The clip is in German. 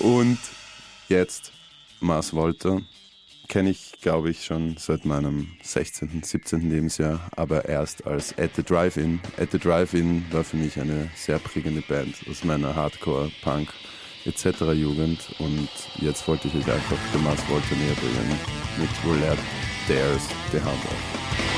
Und jetzt Mars Volta. Kenne ich, glaube ich, schon seit meinem 16., 17. Lebensjahr, aber erst als At the Drive-In. At the Drive-In war für mich eine sehr prägende Band aus meiner Hardcore, Punk etc. Jugend, und jetzt wollte ich euch einfach The Mars Volta näher bringen mit Roulette Dares the Hammer.